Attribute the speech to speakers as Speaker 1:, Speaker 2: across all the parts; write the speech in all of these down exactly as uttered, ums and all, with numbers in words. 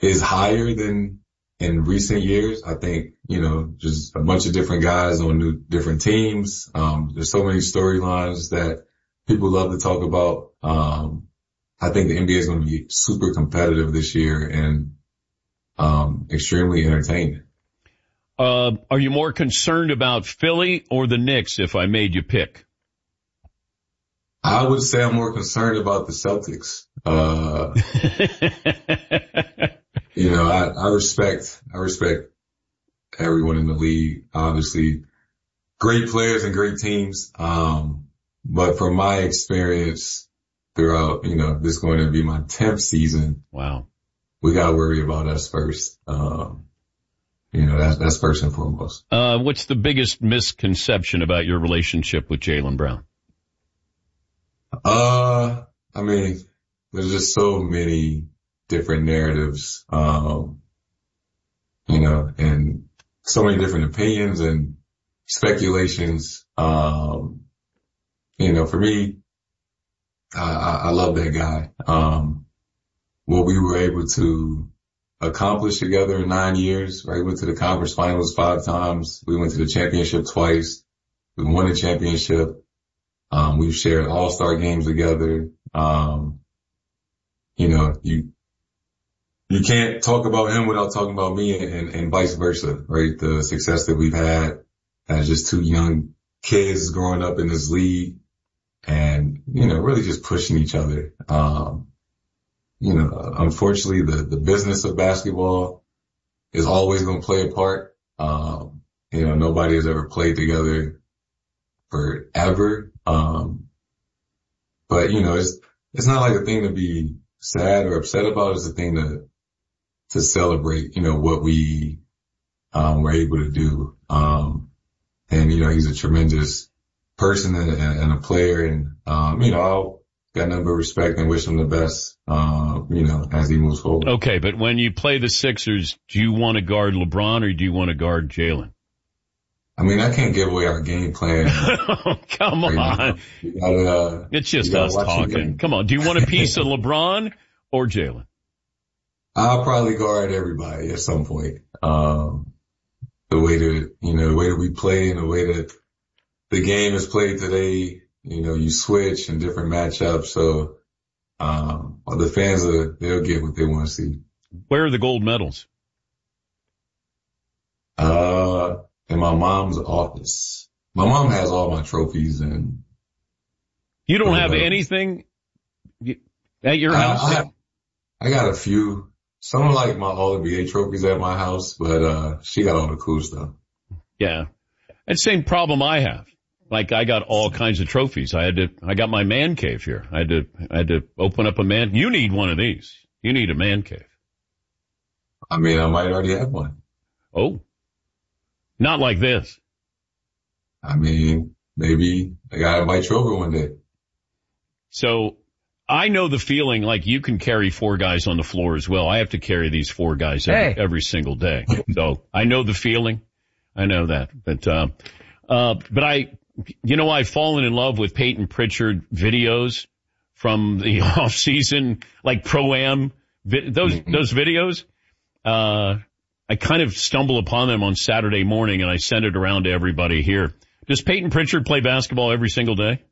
Speaker 1: is higher than in recent years. I think, you know, just a bunch of different guys on new, different teams. Um, there's so many storylines that people love to talk about. Um, I think the N B A is going to be super competitive this year and, um, extremely entertaining.
Speaker 2: Uh, are you more concerned about Philly or the Knicks if I made you pick?
Speaker 1: I would say I'm more concerned about the Celtics. Uh, you know, I, I respect, I respect everyone in the league. Obviously, great players and great teams. Um, but from my experience throughout, you know, this is going to be my tenth season.
Speaker 2: Wow.
Speaker 1: We got to worry about us first. Um, you know, that's, that's first and foremost.
Speaker 2: Uh, what's the biggest misconception about your relationship with Jaylen Brown?
Speaker 1: Uh, I mean, there's just so many different narratives, um, you know, and so many different opinions and speculations. Um, you know, for me, I, I, I love that guy. Um, what we were able to accomplish together in nine years, right? We went to the conference finals five times. We went to the championship twice. We won the championship. Um, we've shared all-star games together. Um, you know, you, you can't talk about him without talking about me and, and vice versa, right? The success that we've had as just two young kids growing up in this league and, you know, really just pushing each other. Um, you know, unfortunately the, the business of basketball is always going to play a part. Um, you know, nobody has ever played together forever. Um, but you know, it's, it's not like a thing to be sad or upset about. It's a thing to, to celebrate, you know, what we, um, were able to do. Um, and, you know, he's a tremendous person and, and a player. And, um, you know, I'll got nothing but respect and wish him the best, um, you know, as he moves forward.
Speaker 2: Okay. But when you play the Sixers, do you want to guard LeBron or do you want to guard Jaylen?
Speaker 1: I mean, I can't give away our game plan.
Speaker 2: Oh, come on.
Speaker 1: Right gotta, uh,
Speaker 2: it's just us talking. Come on. Do you want a piece of LeBron or Jaylen?
Speaker 1: I'll probably guard everybody at some point. Um, the way that, you know, the way that we play and the way that the game is played today, you know, you switch in different matchups. So, um, the fans, are, they'll get what they want to see.
Speaker 2: Where are the gold medals?
Speaker 1: Uh, in my mom's office. My mom has all my trophies and.
Speaker 2: You don't have anything at your house?
Speaker 1: I, I, I got a few. Some are like my All N B A trophies at my house, but, uh, she got all the cool stuff.
Speaker 2: Yeah. That's the same problem I have. Like I got all kinds of trophies. I had to, I got my man cave here. I had to, I had to open up a man. You need one of these. You need a man cave.
Speaker 1: I mean, I might already have one.
Speaker 2: Oh. Not like this.
Speaker 1: I mean, maybe I gotta invite you over one day.
Speaker 2: So I know the feeling like you can carry four guys on the floor as well. I have to carry these four guys every,
Speaker 3: hey.
Speaker 2: every single day. So I know the feeling. I know that. But, uh, uh, but I, you know, I've fallen in love with Peyton Pritchard videos from the off season, like Pro-Am, those, mm-hmm. those videos. Uh, I kind of stumble upon them on Saturday morning and I send it around to everybody here. Does Peyton Pritchard play basketball every single day?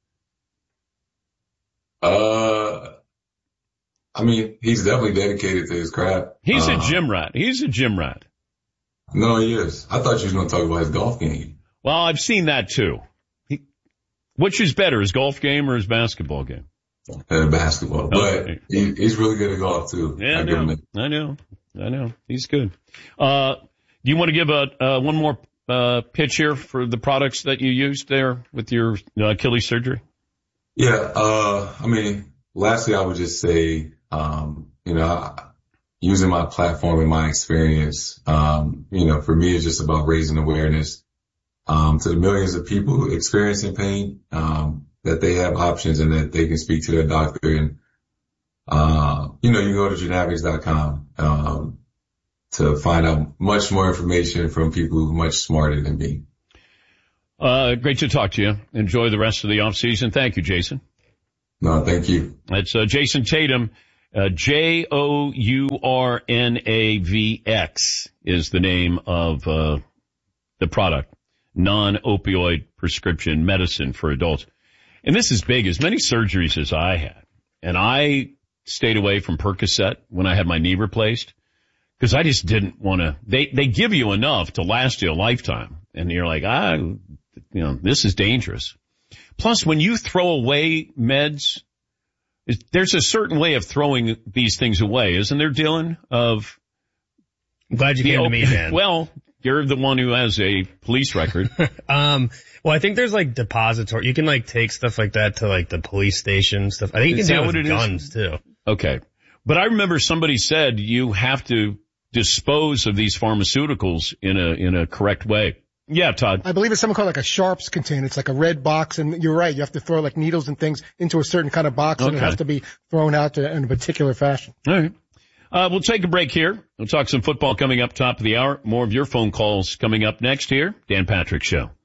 Speaker 1: Uh, I mean, he's definitely dedicated to his craft.
Speaker 2: He's
Speaker 1: uh,
Speaker 2: a gym rat. He's a gym rat.
Speaker 1: No, he is. I thought you was going to talk about his golf game.
Speaker 2: Well, I've seen that too. He, which is better, his golf game or his basketball game?
Speaker 1: Uh, basketball, but
Speaker 2: okay.
Speaker 1: he, he's really good at golf too.
Speaker 2: Yeah, I,
Speaker 1: I
Speaker 2: know. I know. I know. He's good. Uh, do you want to give a, uh, one more, uh, pitch here for the products that you used there with your uh, Achilles surgery?
Speaker 1: Yeah. Uh, I mean, lastly, I would just say, um, you know, I, using my platform and my experience, um, you know, for me, it's just about raising awareness, um, to the millions of people experiencing pain, um, that they have options and that they can speak to their doctor. And, uh, you know, you can go to genavix dot com, um, to find out much more information from people who are much smarter than me.
Speaker 2: Uh, great to talk to you. Enjoy the rest of the off season. Thank you, Jason.
Speaker 1: No, thank you.
Speaker 2: It's uh, Jason Tatum. Uh, J O U R N A V X is the name of uh, the product. Non-opioid prescription medicine for adults. And this is big. As many surgeries as I had, and I stayed away from Percocet when I had my knee replaced because I just didn't want to. They they give you enough to last you a lifetime, and you're like, ah, you know, this is dangerous. Plus, when you throw away meds, there's a certain way of throwing these things away, isn't there, Dylan? Of
Speaker 3: I'm glad you came op- to me, Dan.
Speaker 2: Well, you're the one who has a police record.
Speaker 3: um, well, I think there's like depository. You can like take stuff like that to like the police station stuff. I think you
Speaker 2: is
Speaker 3: can do
Speaker 2: that
Speaker 3: it with guns
Speaker 2: is?
Speaker 3: too.
Speaker 2: Okay. But I remember somebody said you have to dispose of these pharmaceuticals in a, in a correct way. Yeah, Todd.
Speaker 4: I believe it's something called like a Sharps container. It's like a red box, and you're right. You have to throw like needles and things into a certain kind of box, okay. and it has to be thrown out to, in a particular fashion.
Speaker 2: All right. Uh, we'll take a break here. We'll talk some football coming up top of the hour. More of your phone calls coming up next here. Dan Patrick Show.